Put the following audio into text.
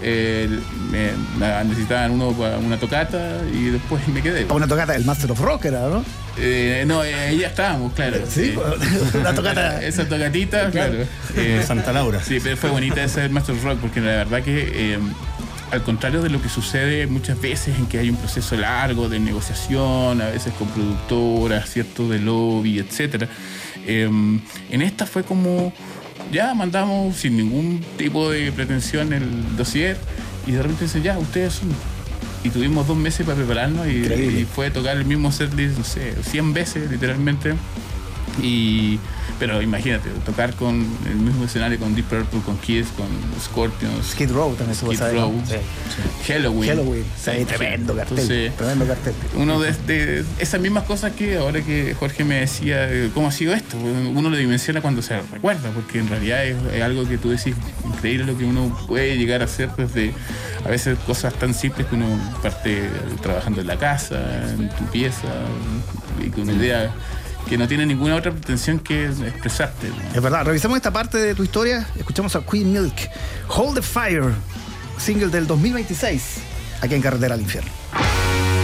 necesitaban uno para una tocata y después me quedé. Una tocata del Master of Rock era, ¿no? No, ahí ya estábamos, claro. Sí, una tocata. Esa tocatita, claro. Santa Laura. Sí, pero fue bonita esa del Master of Rock, porque la verdad que al contrario de lo que sucede muchas veces en que hay un proceso largo de negociación, a veces con productoras, ¿cierto? De lobby, etcétera. En esta fue como, ya mandamos sin ningún tipo de pretensión el dossier y de repente dicen, ya, ustedes son. Y tuvimos 2 meses para prepararnos y fue tocar el mismo setlist, no sé, 100 veces literalmente. Pero imagínate, tocar con el mismo escenario con Deep Purple, con Kiss, con Scorpions, Skid Row también estuvo, Skid Row, Halloween. Sí, tremendo cartel. Entonces, tremendo cartel. Uno de esas mismas cosas que ahora que Jorge me decía, ¿cómo ha sido esto? Uno lo dimensiona cuando se recuerda, porque en realidad es algo que tú decís, increíble lo que uno puede llegar a hacer desde a veces cosas tan simples que uno parte trabajando en la casa, en tu pieza, y con una idea que no tiene ninguna otra pretensión que expresarte, ¿no? Es verdad, revisamos esta parte de tu historia, escuchamos a Queen Milk, Hold the Fire, single del 2026, aquí en Carretera al Infierno.